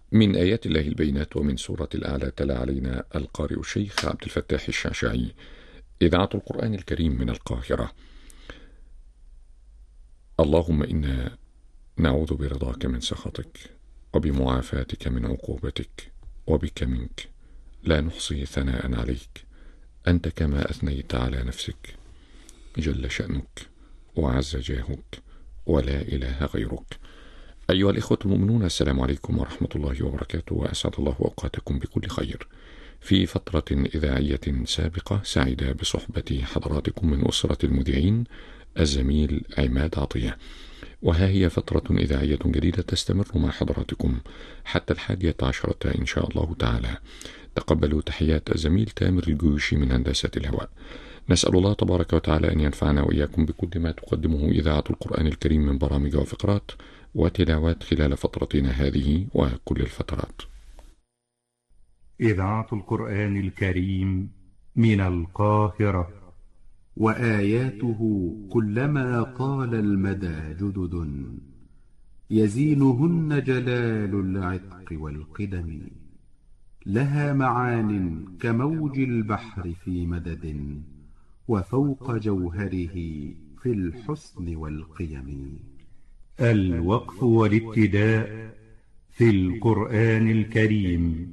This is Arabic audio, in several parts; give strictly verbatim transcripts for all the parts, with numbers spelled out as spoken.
من آيات الله البينات ومن سورة الأعلى تلا علينا القارئ الشيخ عبد الفتاح الشعشعي. إذاعة القرآن الكريم من القاهرة. اللهم إنا نعوذ برضاك من سخطك وبمعافاتك من عقوبتك وبك منك، لا نحصي ثناء عليك، أنت كما أثنيت على نفسك، جل شأنك وعز جاهك ولا إله غيرك. أيها الإخوة المؤمنون، السلام عليكم ورحمة الله وبركاته، وأسعد الله أوقاتكم بكل خير. في فترة إذاعية سابقة سعيدة بصحبة حضراتكم من أسرة المذيعين الزميل عماد عطية، وها هي فترة إذاعية جديدة تستمر مع حضراتكم حتى الحادية عشرة إن شاء الله تعالى. تقبلوا تحيات الزميل تامر الجيوشي من هندسة الهواء. نسأل الله تبارك وتعالى أن ينفعنا وإياكم بكل ما تقدمه إذاعة القرآن الكريم من برامج وفقرات وتلاوات خلال فترتنا هذه وكل الفترات. إذاعة القرآن الكريم من القاهرة. وآياته كلما طال المدى جدد، يزينهن جلال العتق والقدم، لها معان كموج البحر في مدد، وفوق جوهره في الحسن والقيم. الوقف والابتداء في القرآن الكريم.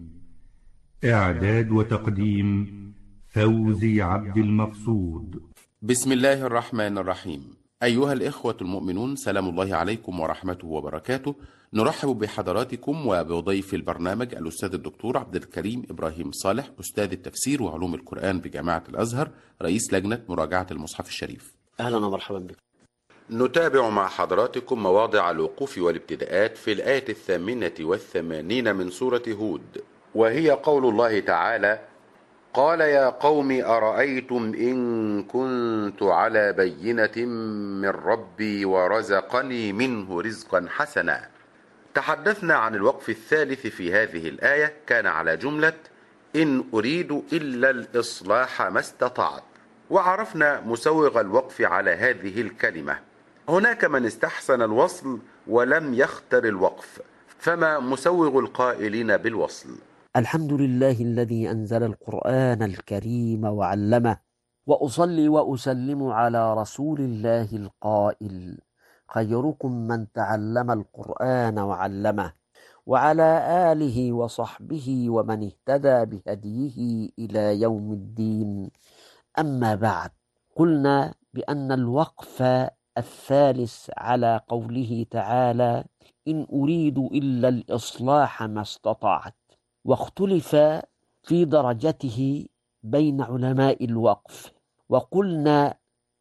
إعداد وتقديم فوزي عبد المقصود. بسم الله الرحمن الرحيم. أيها الإخوة المؤمنون، سلام الله عليكم ورحمته وبركاته. نرحب بحضراتكم وبضيف البرنامج الأستاذ الدكتور عبد الكريم إبراهيم صالح، أستاذ التفسير وعلوم القرآن بجامعة الأزهر، رئيس لجنة مراجعة المصحف الشريف. أهلا ومرحبا بكم. نتابع مع حضراتكم مواضع الوقوف والابتداءات في الآية الثامنة والثمانين من سورة هود، وهي قول الله تعالى: قال يا قوم أرأيتم إن كنت على بينة من ربي ورزقني منه رزقا حسنا. تحدثنا عن الوقف الثالث في هذه الآية، كان على جملة إن أريد إلا الإصلاح ما استطعت، وعرفنا مسوغ الوقف على هذه الكلمة. هناك من استحسن الوصل ولم يختر الوقف، فما مسوغ القائلين بالوصل؟ الحمد لله الذي أنزل القرآن الكريم وعلمه، وأصلي وأسلم على رسول الله القائل: خيركم من تعلم القرآن وعلمه، وعلى آله وصحبه ومن اهتدى بهديه إلى يوم الدين. أما بعد، قلنا بأن الوقف الثالث على قوله تعالى: إن أريد إلا الإصلاح ما استطعت، واختلف في درجته بين علماء الوقف، وقلنا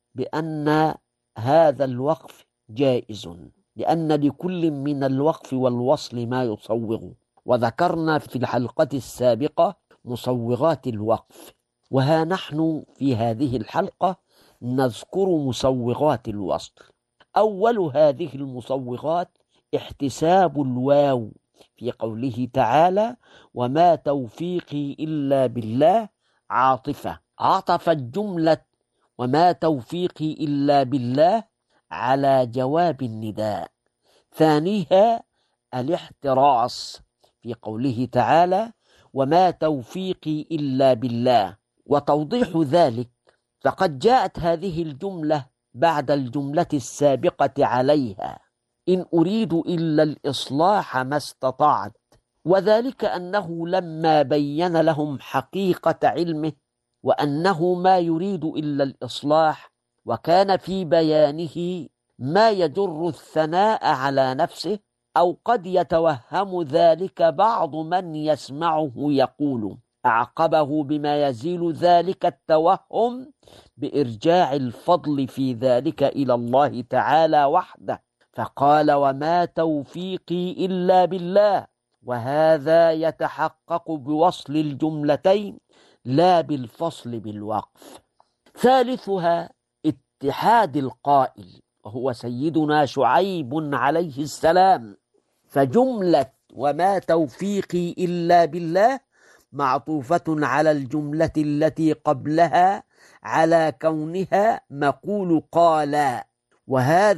بأن هذا الوقف جائز، لأن لكل من الوقف والوصل ما يصوغ، وذكرنا في الحلقة السابقة مصوغات الوقف، وها نحن في هذه الحلقة نذكر مصوغات الوصل. أول هذه المصوغات احتساب الواو في قوله تعالى: وما توفيقي إلا بالله، عاطفة، عطفت جملة وما توفيقي إلا بالله على جواب النداء. ثانيها الاحتراس في قوله تعالى: وما توفيقي إلا بالله. وتوضيح ذلك، فقد جاءت هذه الجملة بعد الجملة السابقة عليها: إن أريد إلا الإصلاح ما استطعت، وذلك أنه لما بين لهم حقيقة علمه وأنه ما يريد إلا الإصلاح، وكان في بيانه ما يجر الثناء على نفسه، أو قد يتوهم ذلك بعض من يسمعه يقول، أعقبه بما يزيل ذلك التوهم بإرجاع الفضل في ذلك إلى الله تعالى وحده، فقال: وما توفيقي إلا بالله. وهذا يتحقق بوصل الجملتين لا بالفصل بالوقف. ثالثها اتحاد القائل، وهو سيدنا شعيب عليه السلام، فجملة وما توفيقي إلا بالله معطوفة على الجملة التي قبلها على كونها مقول قال، وهذا